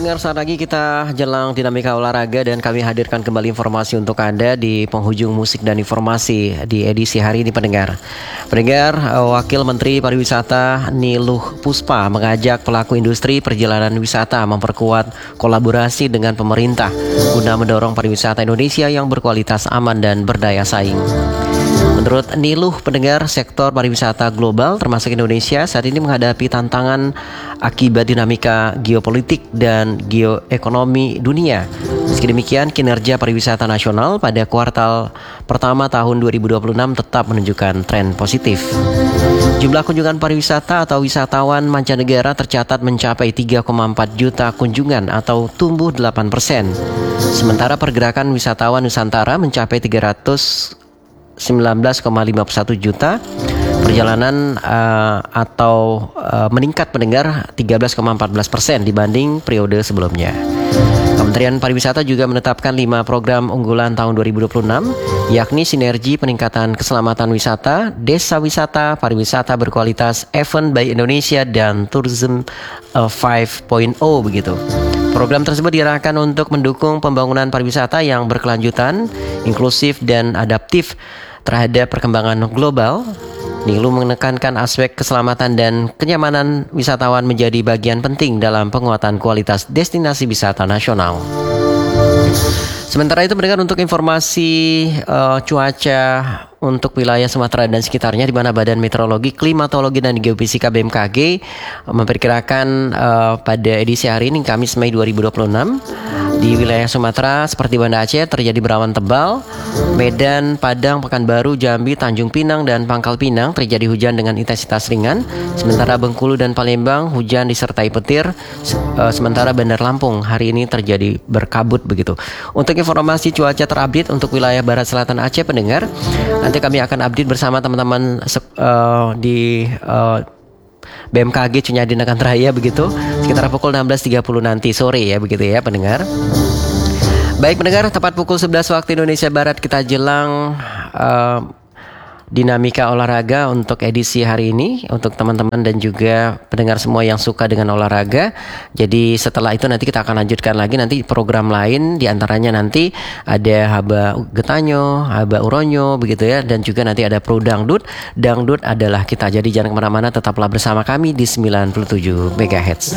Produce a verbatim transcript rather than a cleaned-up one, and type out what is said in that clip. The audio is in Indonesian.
Pendengar, saat lagi kita jelang dinamika olahraga dan kami hadirkan kembali informasi untuk Anda di penghujung musik dan informasi di edisi hari ini pendengar. Pendengar, Wakil Menteri Pariwisata Niluh Puspa mengajak pelaku industri perjalanan wisata memperkuat kolaborasi dengan pemerintah guna mendorong pariwisata Indonesia yang berkualitas, aman dan berdaya saing. Menurut Niluh, pendengar, sektor pariwisata global termasuk Indonesia saat ini menghadapi tantangan akibat dinamika geopolitik dan geoekonomi dunia. Meski demikian, kinerja pariwisata nasional pada kuartal pertama tahun dua ribu dua puluh enam tetap menunjukkan tren positif. Jumlah kunjungan pariwisata atau wisatawan mancanegara tercatat mencapai tiga koma empat juta kunjungan atau tumbuh delapan persen. Sementara pergerakan wisatawan Nusantara mencapai tiga ratus sembilan belas koma lima puluh satu juta perjalanan uh, atau uh, meningkat pendengar tiga belas koma empat belas persen dibanding periode sebelumnya. Kementerian Pariwisata juga menetapkan lima program unggulan tahun dua ribu dua puluh enam, yakni sinergi peningkatan keselamatan wisata, desa wisata, pariwisata berkualitas, event by Indonesia, dan tourism uh, lima titik nol begitu. Program tersebut diarahkan untuk mendukung pembangunan pariwisata yang berkelanjutan, inklusif dan adaptif terhadap perkembangan global. Niluh menekankan aspek keselamatan dan kenyamanan wisatawan menjadi bagian penting dalam penguatan kualitas destinasi wisata nasional. Sementara itu, mendengar untuk informasi uh, cuaca untuk wilayah Sumatera dan sekitarnya, di mana Badan Meteorologi, Klimatologi dan Geofisika B M K G memperkirakan uh, pada edisi hari ini Kamis Mei dua ribu dua puluh enam di wilayah Sumatera seperti Banda Aceh terjadi berawan tebal, Medan, Padang, Pekanbaru, Jambi, Tanjung Pinang dan Pangkal Pinang terjadi hujan dengan intensitas ringan, sementara Bengkulu dan Palembang hujan disertai petir, uh, sementara Bandar Lampung hari ini terjadi berkabut begitu. Untuk informasi cuaca terupdate untuk wilayah Barat Selatan Aceh pendengar, nanti kami akan update bersama teman-teman uh, di uh, B M K G Cunyadin Akan Raya begitu sekitar pukul enam belas tiga puluh nanti sore ya begitu ya pendengar. Baik pendengar, tepat pukul sebelas waktu Indonesia Barat kita jelang uh, dinamika olahraga untuk edisi hari ini untuk teman-teman dan juga pendengar semua yang suka dengan olahraga. Jadi setelah itu nanti kita akan lanjutkan lagi nanti program lain, diantaranya nanti ada Haba Getanyo, Haba Uronyo begitu ya, dan juga nanti ada Pro Dangdut. Dangdut adalah kita. Jadi jangan kemana-mana, tetaplah bersama kami di sembilan puluh tujuh megahertz.